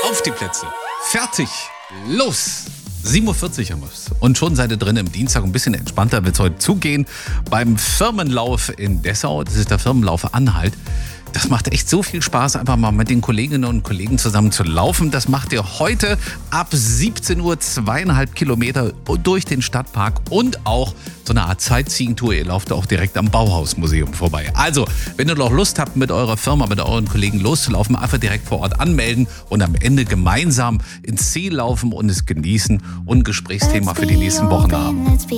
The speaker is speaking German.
Auf die Plätze. Fertig. Los. 7:40 Uhr haben wir es. Und schon seid ihr drin im Dienstag. Ein bisschen entspannter wird es heute zugehen. Beim Firmenlauf in Dessau. Das ist der Firmenlauf Anhalt. Das macht echt so viel Spaß, einfach mal mit den Kolleginnen und Kollegen zusammen zu laufen. Das macht ihr heute ab 17 Uhr 2,5 Kilometer durch den Stadtpark und auch so eine Art Sightseeing-Tour. Ihr lauft auch direkt am Bauhausmuseum vorbei. Also, wenn ihr noch Lust habt, mit eurer Firma, mit euren Kollegen loszulaufen, einfach direkt vor Ort anmelden und am Ende gemeinsam ins Ziel laufen und es genießen und ein Gesprächsthema für die nächsten Wochen haben.